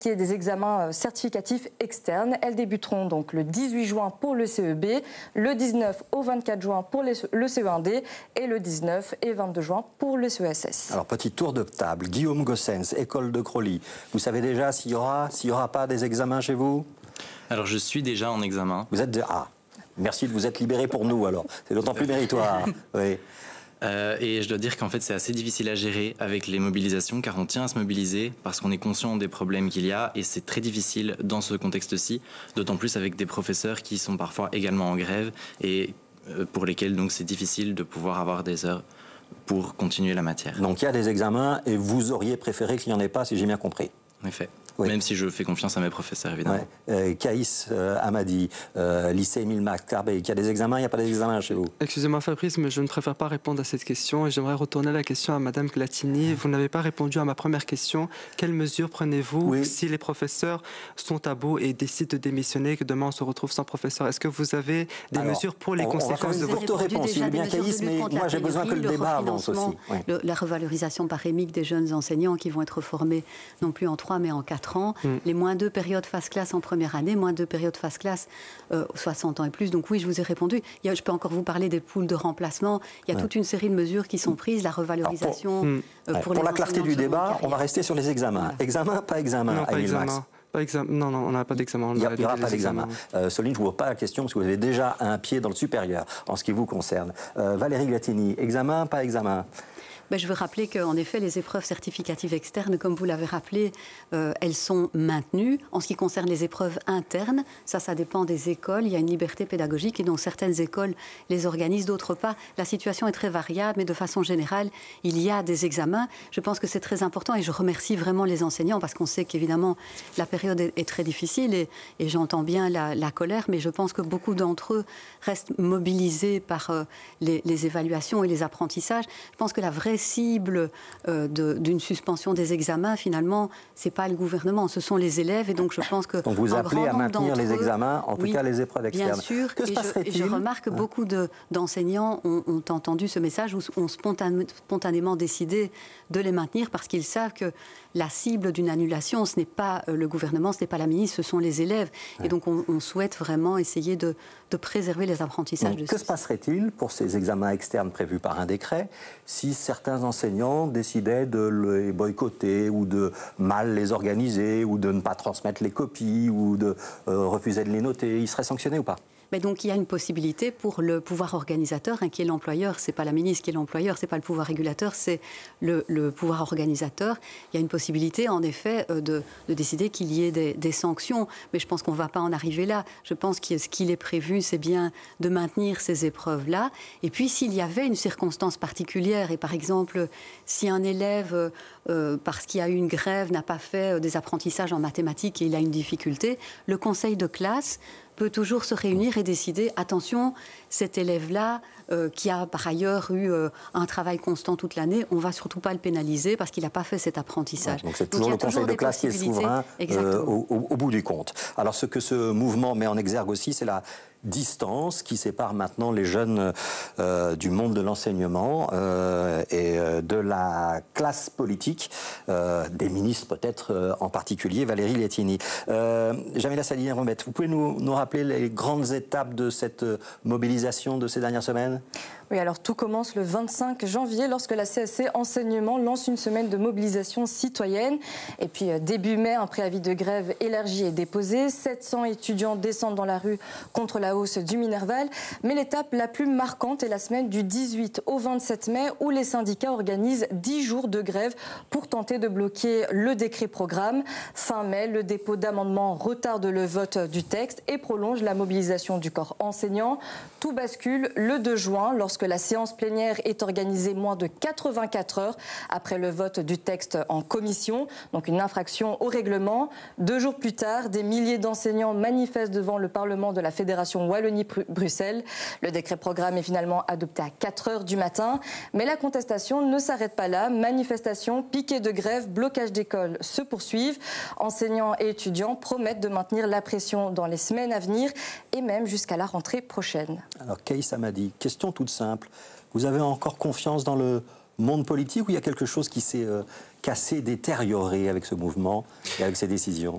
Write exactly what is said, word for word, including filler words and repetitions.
qui est des examens certificatifs externes. Elles débuteront donc le dix-huit juin pour le C E B, le dix-neuf au vingt-quatre juin pour le C E un D et le dix-neuf et vingt-deux juin pour le C E S S. Alors, petit tour de table. Guillaume Gossens, école de Crolly. Vous savez déjà s'il y aura, s'il y aura pas des examens chez vous? Alors, je suis déjà en examen. Vous êtes... Ah, merci de vous être libéré pour nous, alors. C'est d'autant plus méritoire. Oui. Euh, et je dois dire qu'en fait c'est assez difficile à gérer avec les mobilisations car on tient à se mobiliser parce qu'on est conscient des problèmes qu'il y a et c'est très difficile dans ce contexte-ci, d'autant plus avec des professeurs qui sont parfois également en grève et euh, pour lesquels donc c'est difficile de pouvoir avoir des heures pour continuer la matière. Donc il y a des examens et vous auriez préféré qu'il n'y en ait pas, si j'ai bien compris. En effet. Oui. Même si je fais confiance à mes professeurs, évidemment. Ouais. Euh, Caïs euh, Amadi, euh, lycée Émile Mactarbé, il y a des examens, il n'y a pas d'examens chez vous? Excusez-moi Fabrice, mais je ne préfère pas répondre à cette question et j'aimerais retourner la question à Madame Glatini. Vous n'avez pas répondu à ma première question. Quelles mesures prenez-vous oui. si les professeurs sont à bout et décident de démissionner, que demain on se retrouve sans professeur? Est-ce que vous avez des Alors, mesures pour les on, conséquences on de votre réponse? Il est bien Caïs, mais moi j'ai besoin que le, le débat avance aussi. Oui. Le, la revalorisation parémique des jeunes enseignants qui vont être formés non plus en trois mais en quatre ans. Mm. Les moins deux périodes phase classe en première année, moins deux périodes phase classe euh, soixante ans et plus. Donc oui, je vous ai répondu. Il y a, je peux encore vous parler des poules de remplacement. Il y a ouais. toute une série de mesures qui sont prises, la revalorisation. Alors pour, euh, pour, pour la clarté du débat, on va rester sur les examens. Voilà. Examen, pas examen. Non, pas examen. Pas examen. Non, non, on n'a pas d'examen. Il n'y aura pas d'examen. Euh, Soline, je ne vous pose pas la question parce que vous avez déjà un pied dans le supérieur en ce qui vous concerne. Euh, Valérie Glatini, examen, pas examen? Ben, je veux rappeler qu'en effet, les épreuves certificatives externes, comme vous l'avez rappelé, euh, elles sont maintenues. En ce qui concerne les épreuves internes, ça, ça dépend des écoles. Il y a une liberté pédagogique et donc certaines écoles les organisent, d'autres pas. La situation est très variable, mais de façon générale, il y a des examens. Je pense que c'est très important et je remercie vraiment les enseignants parce qu'on sait qu'évidemment, la période est, est très difficile et, et j'entends bien la, la colère, mais je pense que beaucoup d'entre eux restent mobilisés par euh, les, les évaluations et les apprentissages. Je pense que la vraie cible euh, d'une suspension des examens, finalement, c'est pas le gouvernement, ce sont les élèves. Et donc, je pense que donc vous appelez à maintenir les examens, en tout oui, cas les épreuves externes. Bien sûr. Que se passerait-il ? Je, je remarque que ouais. beaucoup d'enseignants de, ont, ont entendu ce message ou ont spontané, spontanément décidé de les maintenir parce qu'ils savent que la cible d'une annulation, ce n'est pas le gouvernement, ce n'est pas la ministre, ce sont les élèves. Ouais. Et donc, on, on souhaite vraiment essayer de, de préserver les apprentissages. Donc, de que se passerait-il pour ces examens externes prévus par un décret si certains enseignants décidaient de les boycotter ou de mal les organiser ou de ne pas transmettre les copies ou de euh, refuser de les noter? Ils seraient sanctionnés ou pas? Mais donc il y a une possibilité pour le pouvoir organisateur, hein, qui est l'employeur, c'est pas la ministre qui est l'employeur, c'est pas le pouvoir régulateur, c'est le, le pouvoir organisateur. Il y a une possibilité en effet euh, de, de décider qu'il y ait des, des sanctions, mais je pense qu'on ne va pas en arriver là. Je pense que ce qu'il est prévu, c'est bien de maintenir ces épreuves-là. Et puis s'il y avait une circonstance particulière, et par exemple si un élève, euh, parce qu'il y a eu une grève, n'a pas fait euh, des apprentissages en mathématiques et il a une difficulté, le conseil de classe peut toujours se réunir et décider, attention, cet élève-là, euh, qui a par ailleurs eu euh, un travail constant toute l'année, on ne va surtout pas le pénaliser parce qu'il n'a pas fait cet apprentissage. Ouais, donc c'est toujours donc, le conseil de classe qui est souverain euh, au, au, au bout du compte. Alors ce que ce mouvement met en exergue aussi, c'est la distance qui sépare maintenant les jeunes euh, du monde de l'enseignement euh, et euh, de la classe politique, euh, des ministres peut-être euh, en particulier, Valérie Glatini. Euh, Jamila Saline-Romette, vous pouvez nous, nous rappeler les grandes étapes de cette mobilisation de ces dernières semaines ? Oui, alors tout commence le vingt-cinq janvier lorsque la C S C Enseignement lance une semaine de mobilisation citoyenne. Et puis début mai, un préavis de grève élargi est déposé. sept cents étudiants descendent dans la rue contre la hausse du Minerval. Mais l'étape la plus marquante est la semaine du dix-huit au vingt-sept mai où les syndicats organisent dix jours de grève pour tenter de bloquer le décret programme. Fin mai, le dépôt d'amendements retarde le vote du texte et prolonge la mobilisation du corps enseignant. Tout bascule le deux juin lorsque la séance plénière est organisée moins de quatre-vingt-quatre heures après le vote du texte en commission, donc une infraction au règlement. Deux jours plus tard, des milliers d'enseignants manifestent devant le Parlement de la Fédération Wallonie-Bruxelles. Le décret programme est finalement adopté à quatre heures du matin, mais la contestation ne s'arrête pas là. Manifestations, piquets de grève, blocage d'écoles se poursuivent. Enseignants et étudiants promettent de maintenir la pression dans les semaines à venir et même jusqu'à la rentrée prochaine. Alors, Caïs Amadi, question toute simple. Vous avez encore confiance dans le monde politique ou il y a quelque chose qui s'est euh, cassé, détérioré avec ce mouvement et avec ces décisions ?